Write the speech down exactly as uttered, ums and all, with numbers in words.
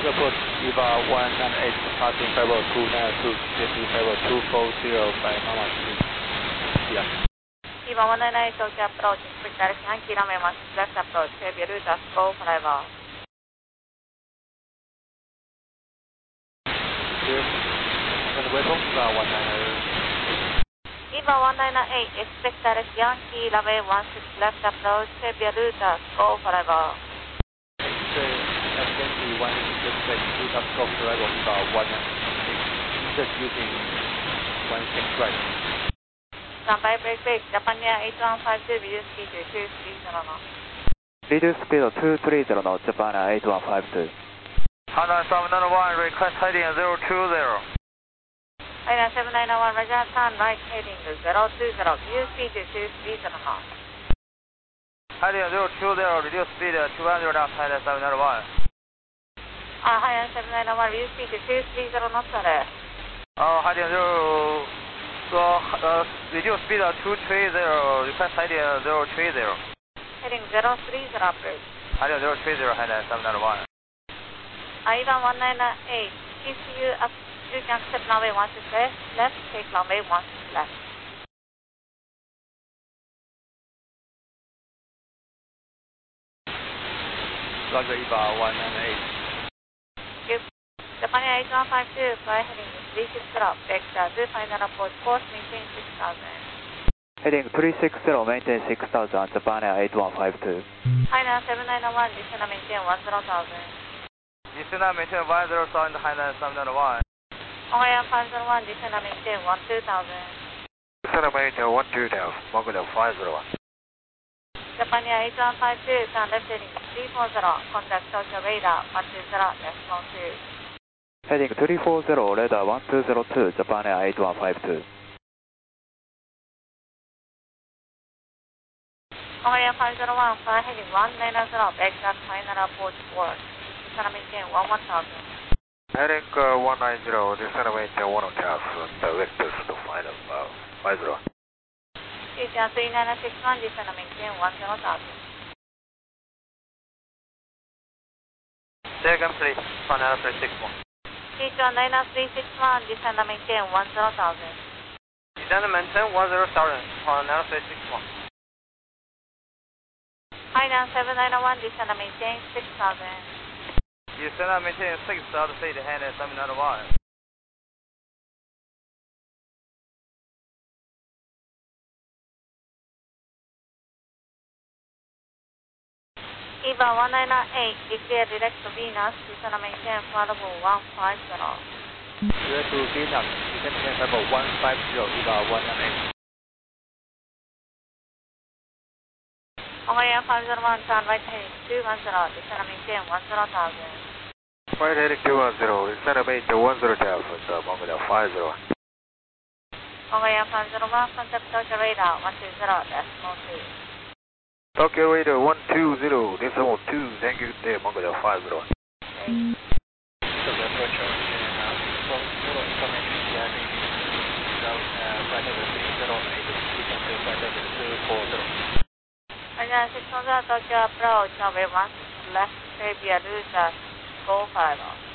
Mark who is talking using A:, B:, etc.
A: report Eva one nine eight passing Fable two nine two, Jessie Fable two four zero by Mama Street. Yeah.
B: Eva one nine eight Tokyo approach, expect direct Yankee runway one six left approach, heavy route as go forever.
A: Yes. And the weapon Eva one nine eight.
B: Eva one nine eight, expect direct Yankee runway one six left approach, heavy route as go forever.
A: Yankee one six left route as go forever Eva one nine eight. Just using one six right.
B: Standby break break, Japan Air eight one five two, reduce speed to two three zero knots.
C: Reduce speed to two three zero knots, Japan Air eight one five two.
D: Honda seven nine one, request heading zero two zero.
B: Honda seven nine one, Roger, turn right heading zero two zero, reduce speed to two three zero knots.
D: Heading zero two zero, reduce speed to two hundred knots, Honda seven nine one.
B: Uh, Honda seven nine one, reduce speed to two three zero knots, sir.
D: Oh, heading zero, so, uh, reduce speed to two three zero, request heading zero three zero.
B: Heading zero three zero, approach.
D: Heading zero three zero, Honda seven nine one.
B: Eva one nine eight, if you, up, you can accept runway one six left, left, take runway one six left.
A: Roger Eva one nine eight.
B: If Japan Air eight one five two, fly heading three six zero, vector two final approach, course maintain six thousand.
C: Heading three six zero, maintain six thousand, Japan Air eight one five two.
B: Honda seven nine one, descend and maintain one zero thousand.
D: Descend and maintain one zero thousand, Honda seven nine one.
B: Honda five zero one, descend and maintain one two thousand.
D: Descend and maintain one two thousand, Mongolia five zero one.
B: Japan Air eight one five two, turn left heading three four zero, contact Tokyo radar one two zero, decimal two.
C: Heading three four zero, radar one two zero two, Japan Air eight one five two.
B: Honda five zero one, fly heading one nine zero, exact final approach four, descend and maintain one one thousand.
D: Heading uh, one nine zero, descend and maintain one thousand, vectors to final uh, five zero.
B: T C R three nine six one, descend and maintain one zero thousand.
D: Say again please, one nine three six one.
B: T C R nine three six one, descend and maintain one zero thousand.
D: Descend and maintain one zero thousand, one nine three six one.
B: Honda seven nine one, descend and maintain six thousand.
D: Descend and maintain six thousand feet, Honda seven nine one.
B: Eva one nine eight, declare direct to Venus, descend and maintain flight one five zero.
A: Direct to Venus, descend and maintain Fable one five zero, Eva one nine eight.
B: Honda five zero one, turn right heading two one zero, descend and maintain one zero thousand.
D: Right heading two one zero, descend and maintain one zero thousand, uh, Mongolia five zero one.
B: Honda five zero one, contact Tokyo radar one two zero, decimal two.
D: Tokyo radar one two zero, decimal two, thank you, there, Mongolia five zero one.
B: Okay.
A: So the approach and uh, from total information, yeah, so uh, flight level three zero eight, we can do flight level two four zero.
B: Honda six one zero, Tokyo approach, runway one six left, heavy route, go five.